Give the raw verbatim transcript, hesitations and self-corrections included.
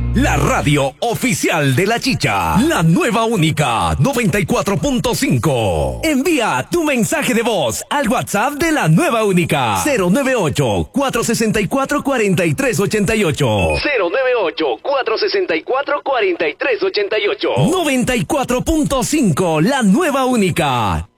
La radio oficial de La Chicha. La nueva única noventa y cuatro punto cinco. Envía tu mensaje de voz al WhatsApp de La nueva única. cero nueve ocho, cuatro seis cuatro, cuatro tres ocho ocho. cero nueve ocho, cuatro seis cuatro, cuatro tres ocho ocho. noventa y cuatro punto cinco. La nueva única.